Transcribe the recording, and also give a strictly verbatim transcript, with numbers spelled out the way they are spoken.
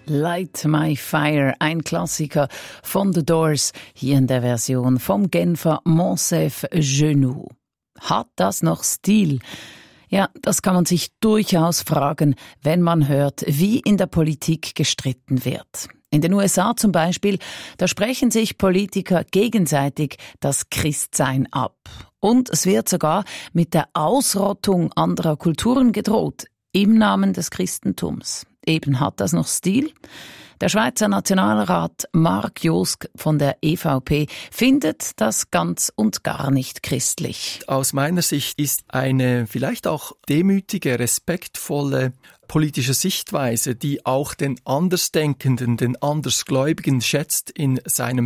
Light My Fire, ein Klassiker von The Doors, hier in der Version vom Genfer Monsef Genoux. Hat das noch Stil? Ja, das kann man sich durchaus fragen, wenn man hört, wie in der Politik gestritten wird. In den U S A zum Beispiel, da sprechen sich Politiker gegenseitig das Christsein ab. Und es wird sogar mit der Ausrottung anderer Kulturen gedroht, im Namen des Christentums. Eben, hat das noch Stil? Der Schweizer Nationalrat Marc Josk von der E V P findet das ganz und gar nicht christlich. Aus meiner Sicht ist eine vielleicht auch demütige, respektvolle politische Sichtweise, die auch den Andersdenkenden, den Andersgläubigen schätzt in seinem